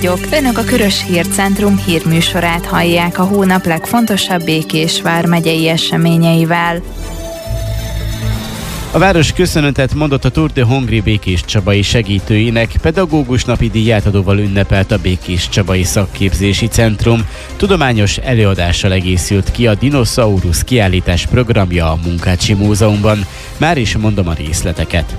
Önök a Körös Hírcentrum hírműsorát hallják a hónap legfontosabb Békés vármegyei eseményeivel. A város köszönetet mondott a Tour de Hongrie békéscsabai segítőinek, pedagógus napi díjátadóval ünnepelt a Békéscsabai Szakképzési Centrum. Tudományos előadással egészült ki a Dinosaurus kiállítás programja a Munkácsi Múzeumban. Már is mondom a részleteket.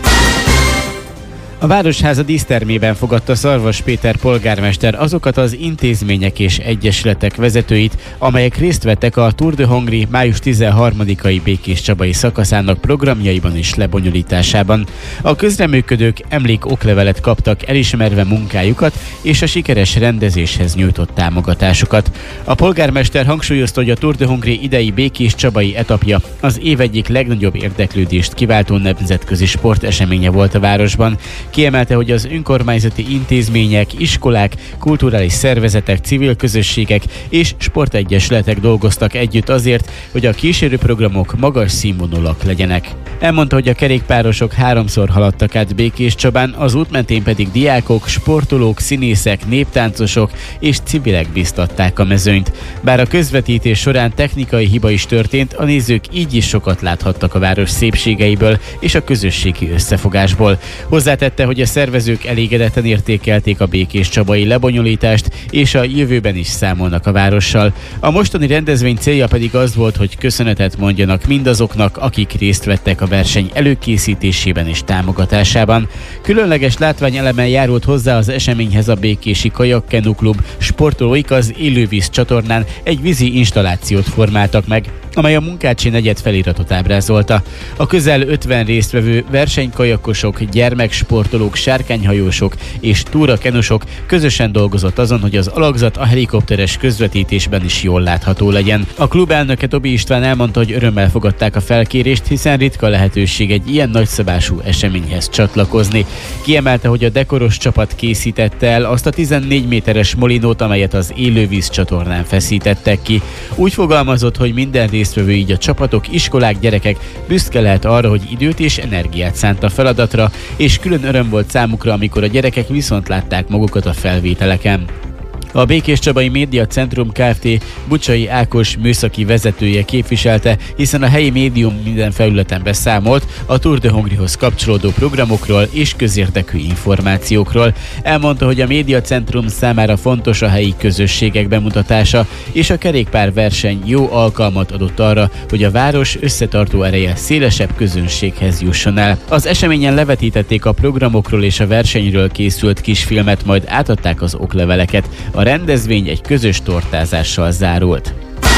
A Városháza dísztermében fogadta Szarvas Péter polgármester azokat az intézmények és egyesületek vezetőit, amelyek részt vettek a Tour de Hongrie május 13-ai békéscsabai szakaszának programjaiban és lebonyolításában. A közreműködők emlékoklevelet kaptak elismerve munkájukat és a sikeres rendezéshez nyújtott támogatásukat. A polgármester hangsúlyozta, hogy a Tour de Hongrie idei békéscsabai etapja az év egyik legnagyobb érdeklődést kiváltó nemzetközi sporteseménye volt a városban. Kiemelte, hogy az önkormányzati intézmények, iskolák, kulturális szervezetek, civil közösségek és sportegyesületek dolgoztak együtt azért, hogy a kísérőprogramok magas színvonalak legyenek. Elmondta, hogy a kerékpárosok 3-szor haladtak át Békéscsabán, az út mentén pedig diákok, sportolók, színészek, néptáncosok és civilek biztatták a mezőnyt. Bár a közvetítés során technikai hiba is történt, a nézők így is sokat láthattak a város szépségeiből és a közösségi összefogásból. Hozzátette, hogy a szervezők elégedetten értékelték a békéscsabai lebonyolítást, és a jövőben is számolnak a várossal. A mostani rendezvény célja pedig az volt, hogy köszönetet mondjanak mindazoknak, akik részt vettek a verseny előkészítésében és támogatásában. Különleges látványelemmel járult hozzá az eseményhez a Békési Kajak-Kenu Klub. Sportolóik az élővíz csatornán egy vízi installációt formáltak meg, amely a Munkácsi negyed feliratot ábrázolta. A közel 50 résztvevő versenykajakosok, gyermeksportolók, sárkányhajósok és túrakenusok közösen dolgozott azon, hogy az alakzat a helikopteres közvetítésben is jól látható legyen. A klub elnöke Tobi István elmondta, hogy örömmel fogadták a felkérést, hiszen ritka lehetőség egy ilyen nagyszabású eseményhez csatlakozni. Kiemelte, hogy a dekoros csapat készítette el azt a 14 méteres molinót, amelyet az élővíz csatornán feszítettek ki. Úgy fogalmazott, hogy minden résztvevő, így a csapatok, iskolák, gyerekek büszke lehet arra, hogy időt és energiát szánt a feladatra, és külön öröm volt számukra, amikor a gyerekek viszont látták magukat a felvételeken. A Békéscsabai Média Centrum Kft. Bucsai Ákos műszaki vezetője képviselte, hiszen a helyi médium minden felületen beszámolt a Tour de Hongriehoz kapcsolódó programokról és közérdekű információkról. Elmondta, hogy a Média Centrum számára fontos a helyi közösségek bemutatása, és a kerékpárverseny jó alkalmat adott arra, hogy a város összetartó ereje szélesebb közönséghez jusson el. Az eseményen levetítették a programokról és a versenyről készült kisfilmet, majd átadták az okleveleket. A rendezvény egy közös tortázással zárult.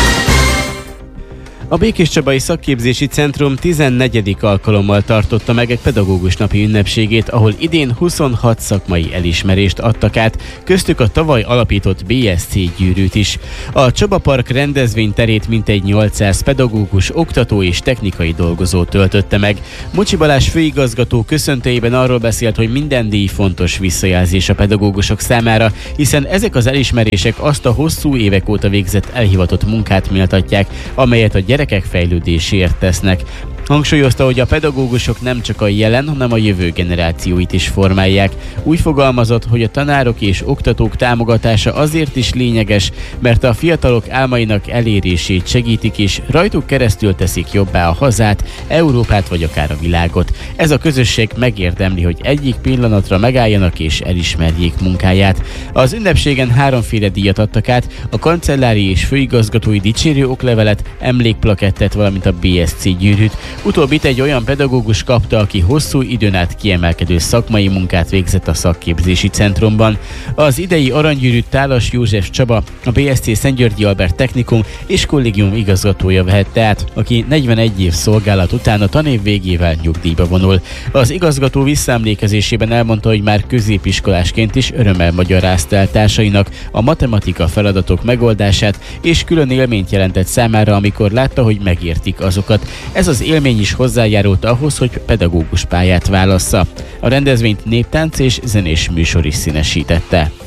A Békéscsabai Szakképzési Centrum 14. alkalommal tartotta meg egy pedagógus napi ünnepségét, ahol idén 26 szakmai elismerést adtak át, köztük a tavaly alapított BSC gyűrűt is. A Csaba Park rendezvényterét mintegy 800 pedagógus, oktató és technikai dolgozó töltötte meg. Mucsi Balázs főigazgató köszöntőjében arról beszélt, hogy minden díj fontos visszajelzés a pedagógusok számára, hiszen ezek az elismerések azt a hosszú évek óta végzett elhivatott munkát méltatják, amelyet a gyerekek fejlődéséért tesznek. Hangsúlyozta, hogy a pedagógusok nem csak a jelen, hanem a jövő generációit is formálják. Úgy fogalmazott, hogy a tanárok és oktatók támogatása azért is lényeges, mert a fiatalok álmainak elérését segítik, és rajtuk keresztül teszik jobbá a hazát, Európát vagy akár a világot. Ez a közösség megérdemli, hogy egyik pillanatra megálljanak és elismerjék munkáját. Az ünnepségen 3 díjat adtak át, a kancellári és főigazgatói dicsérő oklevelet, emlékplakettet, valamint a BSC gyűrűt. Utóbbit egy olyan pedagógus kapta, aki hosszú időn át kiemelkedő szakmai munkát végzett a szakképzési centrumban. Az idei aranygyűrűt Tálas József Csaba, a BSC Szentgyörgyi Albert Technikum és Kollégium igazgatója vehette át, aki 41 év szolgálat után a tanév végével nyugdíjba vonul. Az igazgató visszaemlékezésében elmondta, hogy már középiskolásként is örömmel magyarázta el társainak a matematika feladatok megoldását, és külön élményt jelentett számára, amikor látta, hogy megértik azokat. Ez az élmény is hozzájárult ahhoz, hogy pedagógus pályát válassza. A rendezvényt néptánc és zenés műsor is színesítette.